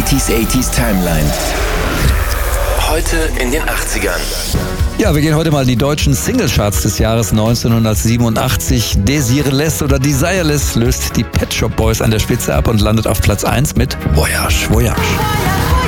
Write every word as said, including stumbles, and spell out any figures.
neunziger achtzig Timeline. Heute in den achtzigern. Ja, wir gehen heute mal in die deutschen Singlecharts des Jahres neunzehnhundertsiebenundachtzig. Desireless oder Desireless löst die Pet Shop Boys an der Spitze ab und landet auf Platz eins mit Voyage, Voyage.